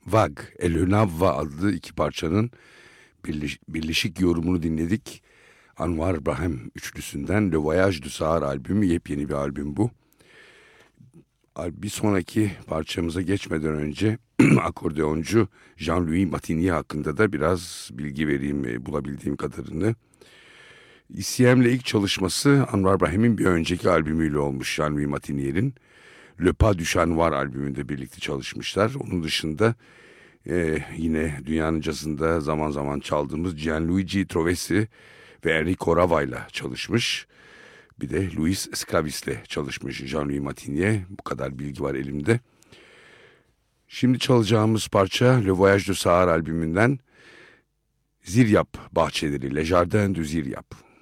Vague, El Navva adlı iki parçanın birleşik yorumunu dinledik. Anwar Brahim üçlüsünden Le Voyage du Sahar albümü, yepyeni bir albüm bu. Bir sonraki parçamıza geçmeden önce akordeoncu Jean-Louis Martigny hakkında da biraz bilgi vereyim, bulabildiğim kadarını. ECM'le ilk çalışması Anwar Brahim'in bir önceki albümüyle olmuş, Jean-Louis Martigny'nin. Le Pas du Chat Noir albümünde birlikte çalışmışlar. Onun dışında yine dünyanın cazında zaman zaman çaldığımız Gianluigi Trovesi ve Enrico Rava'yla çalışmış. Bir de Luis Esclavis'le çalışmış Jean-Louis Martigny. Bu kadar bilgi var elimde. Şimdi çalacağımız parça Le Voyage de Sahar albümünden Ziryap bahçeleri, Le Jardin du Ziryap.